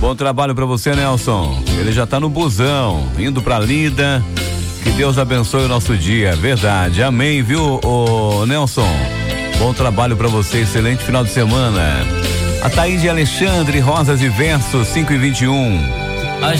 Bom trabalho pra você, Nelson. Ele já tá no busão, indo pra Lida. Que Deus abençoe o nosso dia, verdade. Amém, viu, Nelson? Bom trabalho pra você, excelente final de semana. A Thaís de Alexandre, Rosas e Versos, 5:21.